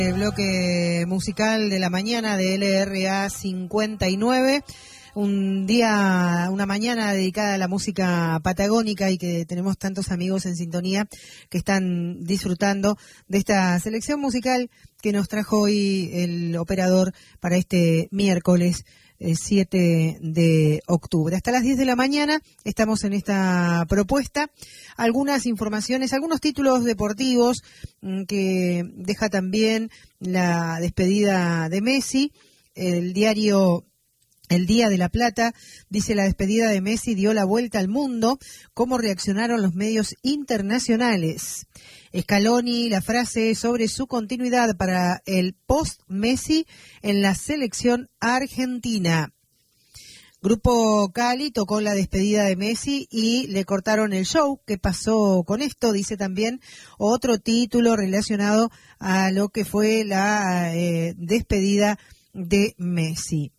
El bloque musical de la mañana de LRA 59, una mañana dedicada a la música patagónica y que tenemos tantos amigos en sintonía que están disfrutando de esta selección musical que nos trajo hoy el operador para este miércoles 7 de octubre. Hasta las 10 de la mañana estamos en esta propuesta. Algunas informaciones, algunos títulos deportivos que deja también la despedida de Messi. El diario El Día de la Plata dice: la despedida de Messi dio la vuelta al mundo. ¿Cómo reaccionaron los medios internacionales? Scaloni, la frase sobre su continuidad para el post-Messi en la selección argentina. Grupo Cali tocó la despedida de Messi y le cortaron el show. ¿Qué pasó con esto? Dice también otro título relacionado a lo que fue la despedida de Messi.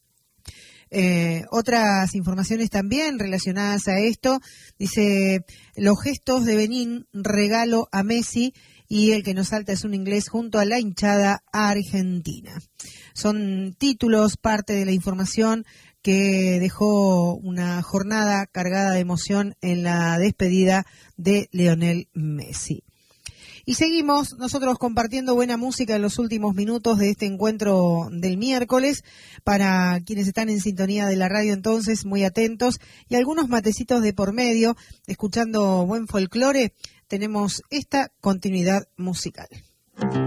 Otras informaciones también relacionadas a esto, dice: los gestos de Benín, regalo a Messi, y el que nos salta es un inglés junto a la hinchada argentina. Son títulos, parte de la información que dejó una jornada cargada de emoción en la despedida de Lionel Messi. Y seguimos nosotros compartiendo buena música en los últimos minutos de este encuentro del miércoles. Para quienes están en sintonía de la radio, entonces, muy atentos. Y algunos matecitos de por medio, escuchando buen folclore, tenemos esta continuidad musical.